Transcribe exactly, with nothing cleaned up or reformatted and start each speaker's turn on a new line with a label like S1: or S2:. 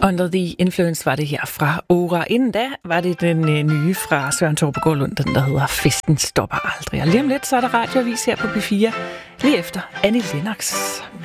S1: Under the Influence var det her fra Ora. Inden da var det den øh, nye fra Søren Torpe Gårdlund, den der hedder Festen stopper aldrig. Og lige om lidt, så er der radioavis her på P fire, lige efter Annie Lennox.